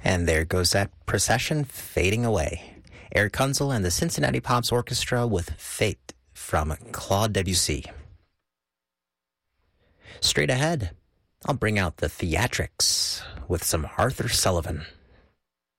And there goes that procession fading away. Eric Kunzel and the Cincinnati Pops Orchestra with Fate from Claude Debussy. Straight ahead, I'll bring out the theatrics with some Arthur Sullivan.